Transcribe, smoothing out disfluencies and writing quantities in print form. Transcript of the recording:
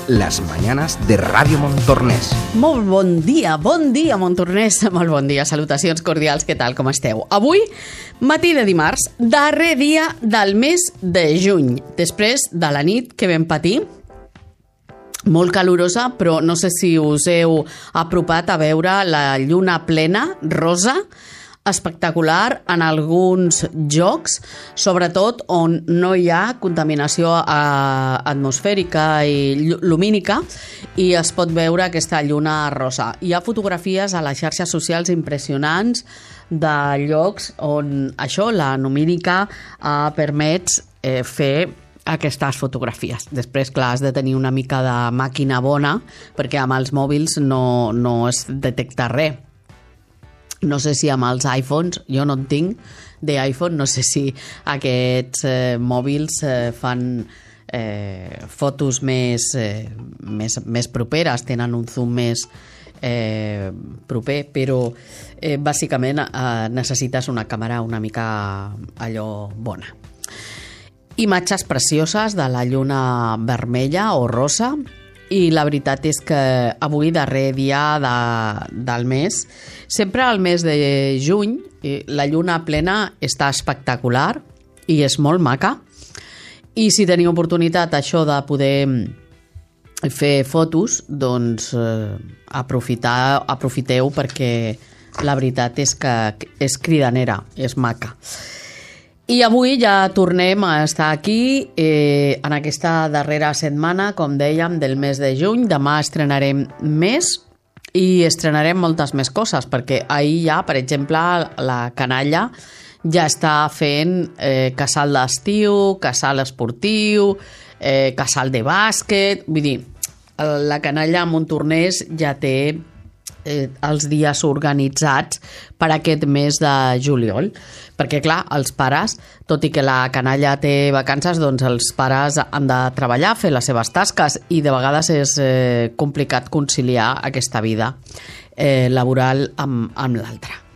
las mañanas de Ràdio Montornès. Molt bon dia, Montornès. Molt bon dia, salutacions cordials, què tal, com esteu? Avui, matí de dimarts, darrer dia del mes de juny, després de la nit que vam patir, molt calorosa, però no sé si us heu apropat a veure la lluna plena, rosa, espectacular en alguns llocs, sobretot on no hi ha contaminació atmosfèrica i lumínica, i es pot veure aquesta lluna rosa. Hi ha fotografies a les xarxes socials impressionants de llocs on això, la lumínica, permet fer aquestes fotografies. Després, clar, has de tenir una mica de màquina bona, perquè amb els mòbils no es detecta res. No sé si amb els iPhones, jo no en tinc d'iPhone, no sé si aquests mòbils fan fotos més properes, tenen un zoom més proper, però bàsicament necessites una càmera una mica allò bona. Imatges precioses de la lluna vermella o rosa, i la veritat és que avui, darrer dia del mes, sempre al mes de juny, la lluna plena està espectacular i és molt maca. I si teniu oportunitat això de poder fer fotos, doncs aprofiteu, perquè la veritat és que és cridanera, és maca. I avui ja tornem a estar aquí en aquesta darrera setmana, com dèiem, del mes de juny. Demà estrenarem més i estrenarem moltes més coses, perquè ahir ja, per exemple, la canalla ja està fent casal d'estiu, casal esportiu, casal de bàsquet. Vull dir, la canalla a Montornès ja té els dies organitzats per aquest mes de juliol, perquè clar, els pares, tot i que la canalla té vacances, doncs els pares han de treballar, fer les seves tasques, i de vegades és complicat conciliar aquesta vida laboral amb l'altra.